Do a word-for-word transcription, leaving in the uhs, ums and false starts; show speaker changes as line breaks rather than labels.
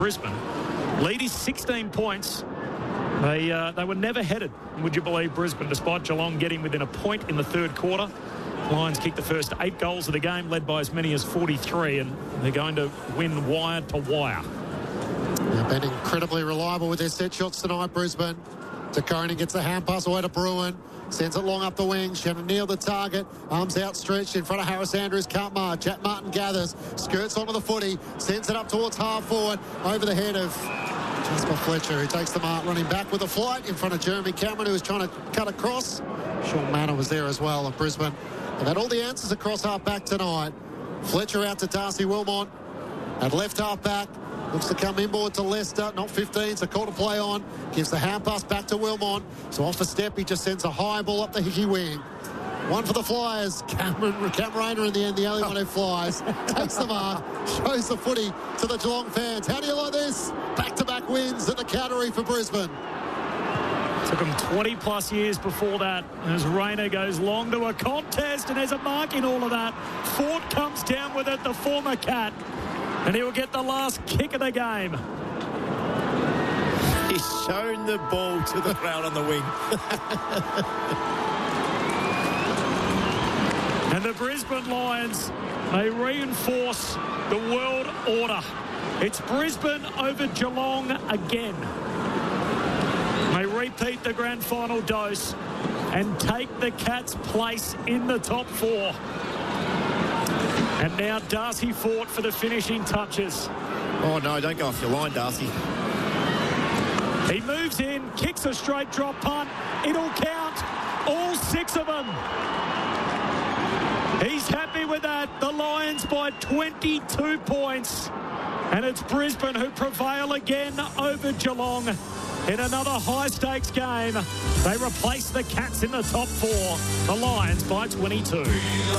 Brisbane. Lead is sixteen points. They uh, they were never headed, would you believe, Brisbane, despite Geelong getting within a point in the third quarter. Lions kicked the first eight goals of the game, led by as many as forty-three, and they're going to win wire to wire.
They've been incredibly reliable with their set shots tonight, Brisbane. De Koning gets the hand pass away to Bruin. Sends it long up the wing. Shannon Neal the target. Arms outstretched in front of Harris Andrews. Can't mark. Jack Martin gathers. Skirts onto the footy. Sends it up towards half forward. Over the head of Jasper Fletcher, who takes the mark, running back with a flight in front of Jeremy Cameron, who was trying to cut across. Sean Manor was there as well, and Brisbane have had all the answers across half back tonight. Fletcher out to Darcy Wilmot. At left half back. Looks to come inboard to Leicester. Not fifteen, so call to play on. Gives the hand pass back to Wilmot. So off a step, he just sends a high ball up the Hickey wing. One for the Flyers. Cameron, Cam Rayner in the end, the only one who flies. Takes the mark. Shows the footy to the Geelong fans. How do you like this? Back-to-back wins at the Cattery for Brisbane.
Took him twenty plus years before that as Rayner goes long to a contest, and there's a mark in all of that. Ford comes down with it, the former Cat, and he will get the last kick of the game.
He's shown the ball to the crowd on the wing.
And the Brisbane Lions, they reinforce the world order. It's Brisbane over Geelong again. They repeat the grand final dose and take the Cats' place in the top four. And now Darcy Fort for the finishing touches.
Oh, no, don't go off your line, Darcy.
He moves in, kicks a straight drop punt. It'll count. All six of them. He's happy with that. The Lions by twenty-two points. And it's Brisbane who prevail again over Geelong in another high-stakes game. They replace the Cats in the top four. The Lions by twenty-two.